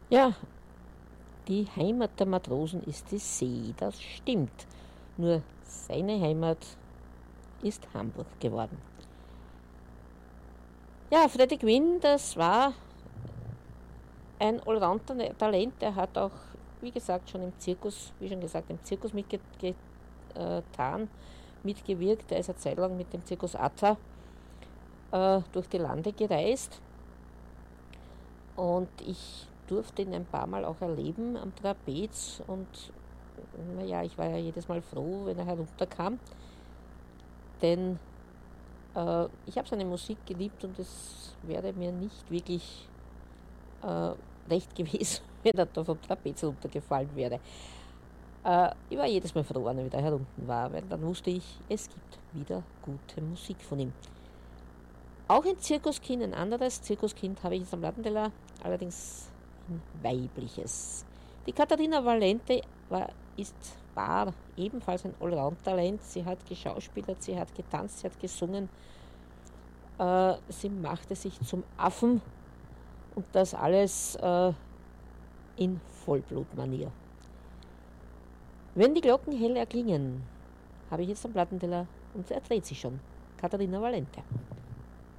Ja, die Heimat der Matrosen ist die See, das stimmt. Nur seine Heimat ist Hamburg geworden. Ja, Freddie Quinn, das war ein Allround-Talent. Der hat auch, wie gesagt, schon im Zirkus, wie schon gesagt, im Zirkus mitgewirkt. Er ist eine Zeit lang mit dem Zirkus Atta durch die Lande gereist und ich durfte ihn ein paar Mal auch erleben am Trapez und naja, ich war ja jedes Mal froh, wenn er herunterkam, denn ich habe seine Musik geliebt und es wäre mir nicht wirklich äh, recht gewesen, wenn er da vom Trapez runtergefallen wäre. Ich war jedes Mal froh, wenn er wieder herunten war, weil dann wusste ich, es gibt wieder gute Musik von ihm. Auch ein Zirkuskind, ein anderes Zirkuskind habe ich jetzt am Lattenteller, allerdings ein weibliches. Die Katharina Valente war ebenfalls ein Allround-Talent. Sie hat geschauspielert, sie hat getanzt, sie hat gesungen, sie machte sich zum Affen und das alles in Vollblutmanier. Wenn die Glocken hell erklingen, habe ich jetzt am Plattenteller und er dreht sich schon. Katharina Valente.